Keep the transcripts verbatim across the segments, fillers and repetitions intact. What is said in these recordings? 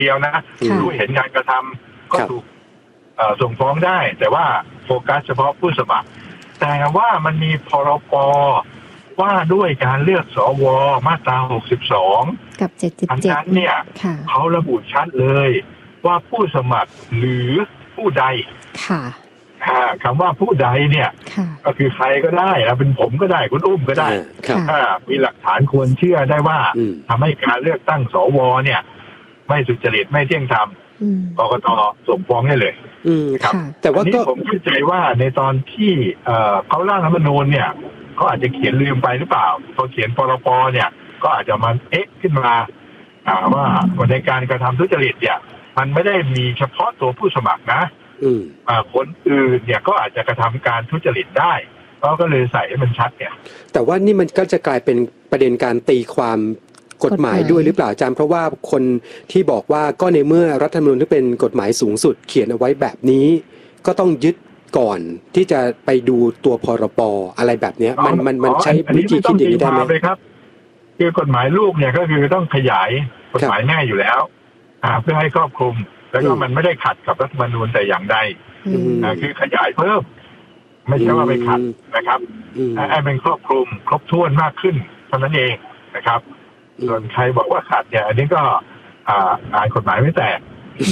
เดียวนะรู้เห็นการกระทำก็ถูกส่งฟ้องได้แต่ว่าโฟกัสเฉพาะผู้สมัครแต่ว่ามันมีพรบว่าด้วยการเลือกสวมาตราหกสิบสองกับเจ็ดสิบเจ็ดนั้นเนี่ยเขาระบุชัดเลยว่าผู้สมัครหรือผู้ใดค่ะคำว่าผู้ใดเนี่ยก็คือใครก็ได้นะเป็นผมก็ได้คุณอุ้มก็ได้ถ้ามีหลักฐานควรเชื่อได้ว่าทำให้การเลือกตั้งสวเนี่ยไม่สุจริตไม่เที่ยงธรรมกกต.ส่งฟ้องให้เลยครับแต่ว่านี้ผมเข้าใจว่าในตอนที่เขาร่างรัฐธรรมนูญเนี่ยเขาอาจจะเขียนลืมไปหรือเปล่าพอเขียนพรบเนี่ยก็อาจจะมาเอ๊ะขึ้นมาว่าในการกระทำทุจริตเนี่ยมันไม่ได้มีเฉพาะตัวผู้สมัครนะคนอื่นเนี่ยก็อาจจะกระทำการทุจริตได้เขาก็เลยใส่ให้มันชัดเนี่ยแต่ว่านี่มันก็จะกลายเป็นประเด็นการตีความกฎหมายด้วยหรือเปล่าอาจารย์เพราะว่าคนที่บอกว่าก็ในเมื่อรัฐธรรมนูญที่เป็นกฎหมายสูงสุดเขียนเอาไว้แบบนี้ก็ต้องยึดก่อนที่จะไปดูตัวพรบอะไรแบบนี้มันมันมันใช้วิธีคิดอย่างนี้ได้ไหมครับคือกฎหมายลูกเนี่ยก็คือต้องขยายกฎหมายแม่อยู่แล้วเพื่อให้ครอบคลุมแล้วก็มันไม่ได้ขัดกับรัฐธรรมนูญแต่อย่างใดคือขยายเพิ่มไม่ใช่ว่าไปขัดนะครับให้เป็นครอบคลุมครบถ้วนมากขึ้นเท่านั้นเองนะครับส่วนใครบอกว่าขัดเนี่ยอันนี้ก็อ่านกฎหมายไม่แตก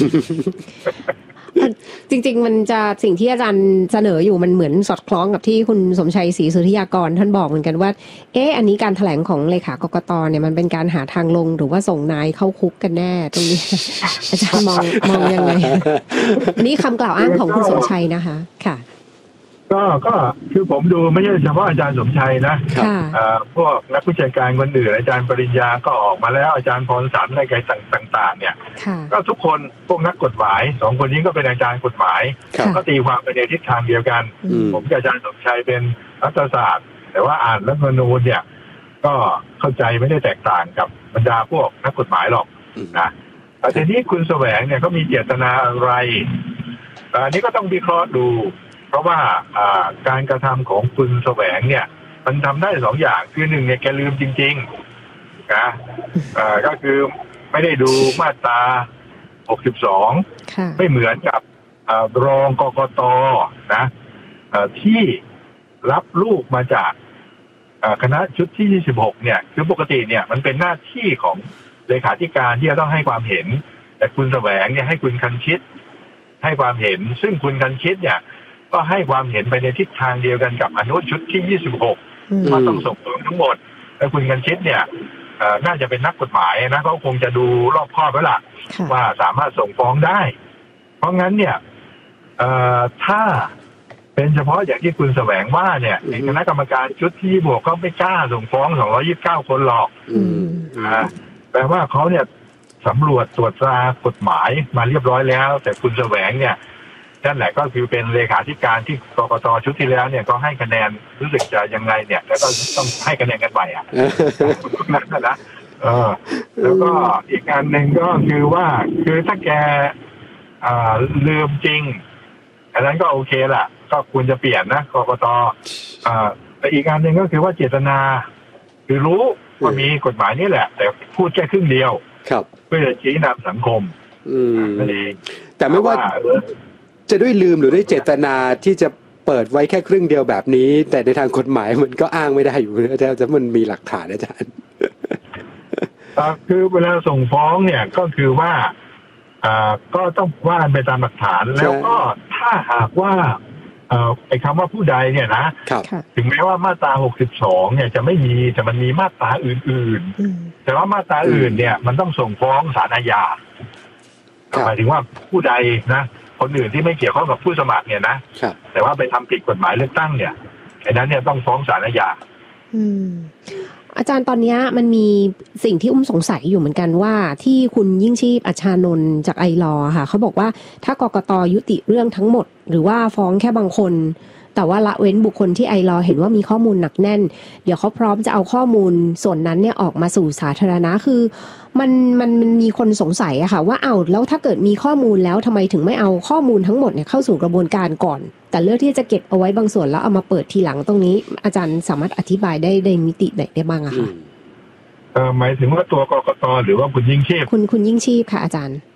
จริงๆมันจะสิ่งที่อาจารย์เสนออยู่มันเหมือนสอดคล้องกับที่คุณสมชัยศรีสุทธิยากรท่านบอกเหมือนกันว่าเอ๊ะอันนี้การแถลงของเลขากกต.เนี่ยมันเป็นการหาทางลงหรือว่าส่งนายเข้าคุกกันแน่ตรงนี้อาจารย์มองมองยังไงอันนี้คำกล่าวอ้างของคุณสมชัยนะคะค่ะก็ก็คือผมดูไม่ใช่เฉพาะอาจารย์สมชัยนะพวกนักวิชาการคนอื่นอาจารย์ปริญญาก็ออกมาแล้วอาจารย์พรสารอะไรต่างๆเนี่ยก็ทุกคนพวกนักกฎหมายสองคนนี้ก็เป็นอาจารย์กฎหมายก็ตีความไปในทิศทางเดียวกันผมกับอาจารย์สมชัยเป็นรัฐศาสตร์แต่ว่าอ่านรัฐธรรมนูญเนี่ยก็เข้าใจไม่ได้แตกต่างกับบรรดาพวกนักกฎหมายหรอกนะแต่ทีนี้คุณแสวงเนี่ยเขามีเจตนาอะไรอันนี้ก็ต้องวิเคราะห์ดูเพราะว่าการกระทำของคุณแสวงเนี่ยมันทำได้สองอย่างคือหนึ่งเนี่ยแกลืมจริงๆนะก็คือไม่ได้ดูมาตราหกสิบสองไม่เหมือนกับรองกกต.นะที่รับลูกมาจากคณะชุดที่ยี่สิบหกเนี่ยคือปกติเนี่ยมันเป็นหน้าที่ของเลขาธิการที่จะต้องให้ความเห็นแต่คุณแสวงเนี่ยให้คุณคันชิตให้ความเห็นซึ่งคุณคันชิตเนี่ยก็ให้ความเห็นไปในทิศทางเดียวกันกับอนุชุดที่ยี่สิบหกว่าต้องส่งฟ้องทั้งหมดแล้วคุณกันชิดเนี่ยน่าจะเป็นนักกฎหมายนะเขาคงจะดูรอบคอบแล้วล่ะว่าสามารถส่งฟ้องได้เพราะงั้นเนี่ยถ้าเป็นเฉพาะอย่างที่คุณแสวงว่าเนี่ยคณะกรรมการชุดที่บวกเขาไม่กล้าส่งฟ้องสองร้อยยี่สิบเก้าคนหรอกนะแปลว่าเขาเนี่ยสำรวจตรวจตรากฎหมายมาเรียบร้อยแล้วแต่คุณแสวงเนี่ยนั่นแหละก็คือเป็นเลขาธิการที่กกต.ชุดที่แล้วเนี่ยก็ให้คะแนนรู้สึกจะยังไงเนี่ยแล้วก็ต้องให้คะแนนกันไปอ่ะนั่นนะเออแล้วก็อีกอันหนึ่งก็คือว่าคือถ้าแกอ่าลืมจริงอันนั้นก็โอเคล่ะก็ควรจะเปลี่ยนนะกกต.อ่าแต่อีกอันหนึ่งก็คือว่าเจตนาคือรู้ว่ามีกฎหมายนี่แหละแต่พูดแค่ครึ่งเดียวเพื่อจะชี้นำสังคมนั่นเองแต่ไม่ว่าจะด้วยลืมหรือด้วยเจตนาที่จะเปิดไว้แค่ครึ่งเดียวแบบนี้แต่ในทางกฎหมายมันก็อ้างไม่ได้อยู่นะแต่มันมีหลักฐานอาจารย์คือเวลาส่งฟ้องเนี่ยก็คือว่าก็ต้องว่าไปตามหลักฐานแล้วก็ถ้าหากว่าไอ้คำว่าผู้ใดเนี่ยนะถึงแม้ว่ามาตราหกสิบสองเนี่ยจะไม่มีแต่มันมีมาตราอื่นๆแต่ว่ามาตราอื่นเนี่ยมันต้องส่งฟ้องศาลอาญาหมายถึงว่าผู้ใดนะคนอื่นที่ไม่เกี่ยวข้องกับผู้สมัครเนี่ยนะแต่ว่าไปทำผิดกฎหมายเลือกตั้งเนี่ยไอ้นั้นเนี่ยต้องฟ้องศาลอาญาอืมอาจารย์ตอนนี้มันมีสิ่งที่อุ้มสงสัยอยู่เหมือนกันว่าที่คุณยิ่งชีพอัชชานนท์จากไอลอค่ะเขาบอกว่าถ้ากกต.ยุติเรื่องทั้งหมดหรือว่าฟ้องแค่บางคนแต่ว่าละเว้นบุคคลที่ไอลอเห็นว่ามีข้อมูลหนักแน่นเดี๋ยวเขาพร้อมจะเอาข้อมูลส่วนนั้นเนี่ยออกมาสู่สาธารณะคือมันมันมันมีคนสงสัยอะค่ะว่าเอาแล้วถ้าเกิดมีข้อมูลแล้วทำไมถึงไม่เอาข้อมูลทั้งหมดเนี่ยเข้าสู่กระบวนการก่อนแต่เลือกที่จะเก็บเอาไว้บางส่วนแล้วเอามาเปิดทีหลังตรงนี้อาจารย์สามารถอธิบายได้ในมิติไหนได้บ้างอะคะเออหมายถึงว่าตัวกกต.หรือว่าคุณยิ่งชีพคุณคุณยิ่งชีพค่ะอาจารย์